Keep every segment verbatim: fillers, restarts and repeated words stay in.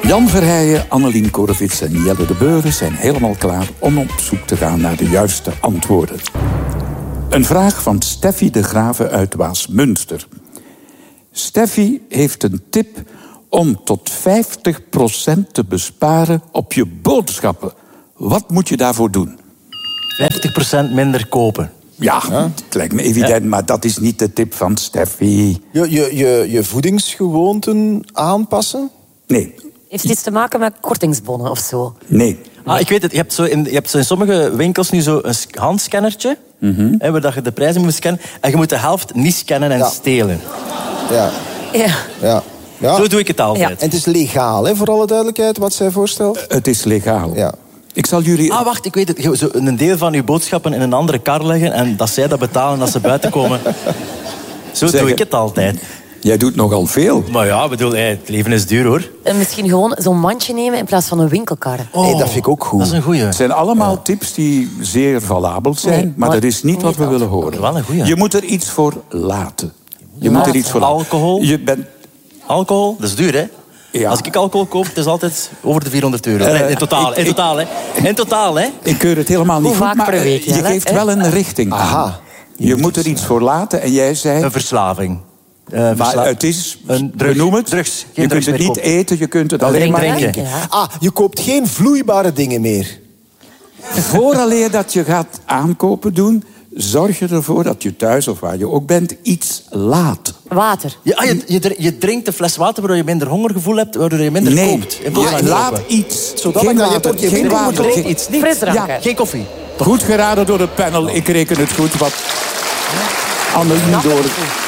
Jan Verheijen, Annelien Korevits en Jelle de Beuren zijn helemaal klaar om op zoek te gaan naar de juiste antwoorden. Een vraag van Steffi de Grave uit Waasmunster. Steffi heeft een tip om tot vijftig procent te besparen op je boodschappen. Wat moet je daarvoor doen? vijftig procent minder kopen. Ja, ja, het lijkt me evident, ja. Maar dat is niet de tip van Steffi. Je, je, je, je voedingsgewoonten aanpassen? Nee. Heeft het iets te maken met kortingsbonnen of zo? Nee. Ah, ik weet het. Je hebt, zo in, je hebt zo in sommige winkels nu zo een handscannertje, mm-hmm. hè, waar je de prijzen moet scannen. En je moet de helft niet scannen en ja. stelen. Ja. Ja. ja. ja. Zo doe ik het altijd. Ja. En het is legaal, hè, voor alle duidelijkheid, wat zij voorstelt? Uh, het is legaal. Ja. Ik zal jullie... Ah, wacht, ik weet het. Zo een deel van uw boodschappen in een andere kar leggen en dat zij dat betalen als ze buiten komen. Zo zeg, doe ik het altijd. Jij doet nogal veel. Maar ja, bedoel, het leven is duur, hoor. En misschien gewoon zo'n mandje nemen in plaats van een winkelkar. Oh, hey, dat vind ik ook goed. Dat is een goeie. Het zijn allemaal ja. tips die zeer valabel zijn, nee, maar, maar dat is niet, niet wat we altijd. willen horen. Wel een goeie. Je moet er iets voor laten. Je laten. moet er iets voor laten. Alcohol? Je bent... Alcohol, dat is duur, hè? Ja. Als ik alcohol koop, het is altijd over de vierhonderd euro. Uh, in totaal, ik, in totaal, hè? In totaal, hè? Ik keur het helemaal niet Hoe goed, vaak maar per week, je ja, geeft hè? wel een richting aan. Aha. Je, je moet er iets voor laten en jij zei... Een verslaving. Uh, maar versla... het is, een drug, benoem het, drugs. je kunt het niet kopen. eten, je kunt het alleen drink, maar drinken. drinken. Ja. Ah, je koopt geen vloeibare dingen meer. Vooraleer dat je gaat aankopen doen, zorg je ervoor dat je thuis of waar je ook bent iets laat. Water. Ja, je, je, je drinkt een fles water waardoor je minder hongergevoel hebt, waardoor je minder nee. koopt. In plaats Ja, van laat kopen. iets. Zodat Geen je water, tot je geen winkel water. moet Geen, Iets niet. Frisdrank. Ja, geen koffie. goed geraden door het panel. Ik reken het goed wat Annelien door...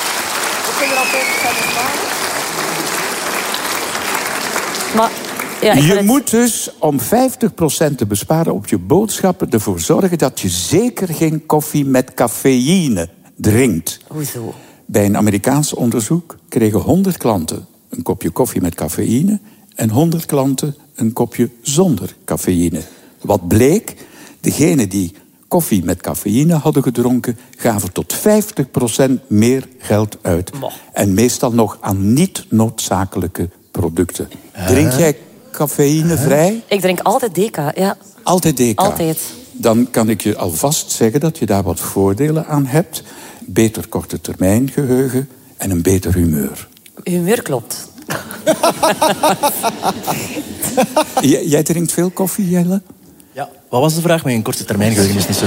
Maar, ja, ik Je het... moet dus om vijftig procent te besparen op je boodschappen ervoor zorgen dat je zeker geen koffie met cafeïne drinkt. Hoezo? Bij een Amerikaans onderzoek kregen honderd klanten een kopje koffie met cafeïne en honderd klanten een kopje zonder cafeïne. Wat bleek? Degenen die koffie met cafeïne hadden gedronken, gaven tot vijftig procent meer geld uit. Boah. En meestal nog aan niet noodzakelijke producten. Uh. Drink jij cafeïnevrij? Uh. Ik drink altijd Deka, ja. Altijd Deka? Altijd. Dan kan ik je alvast zeggen dat je daar wat voordelen aan hebt. Beter korte termijn geheugen en een beter humeur. Humeur klopt. J- jij drinkt veel koffie, Jelle? Ja, wat was de vraag? Met een korte termijn geheugen is niet zo.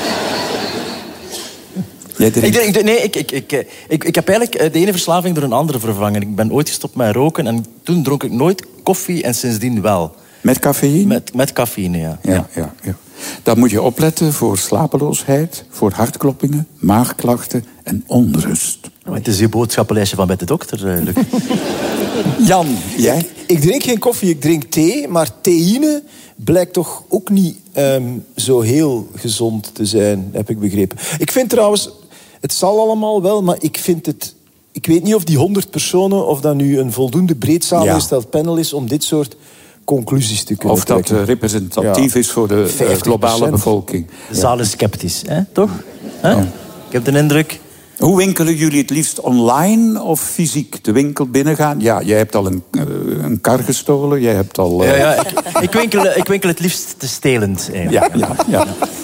Jij drinkt... Ik, ik, nee, ik, ik, ik, ik, ik heb eigenlijk de ene verslaving door een andere vervangen. Ik ben ooit gestopt met roken en toen dronk ik nooit koffie en sindsdien wel. Met cafeïne? Met, met cafeïne, ja. Ja, ja. ja, ja. Dan moet je opletten voor slapeloosheid, voor hartkloppingen, maagklachten en onrust. Oh, het is uw boodschappenlijstje van bij de dokter, Luc. Jan, jij? Ik, ik drink geen koffie, ik drink thee. Maar theïne blijkt toch ook niet um, zo heel gezond te zijn, heb ik begrepen. Ik vind trouwens, het zal allemaal wel, maar ik vind het... Ik weet niet of die honderd personen, of dat nu een voldoende breed samengesteld ja. panel is om dit soort conclusies te kunnen Of dat trekken. uh, representatief ja. is voor de uh, globale bevolking. De zaal is sceptisch, hè? Toch? Hè? Ja. Ik heb de indruk... Hoe winkelen jullie het liefst? Online of fysiek? De winkel binnengaan? Ja, jij hebt al een, uh, een kar gestolen. Jij hebt al... Uh... Ja, ja, ik, ik, winkel, ik winkel het liefst te stelend, eigenlijk. Ja, ja, ja.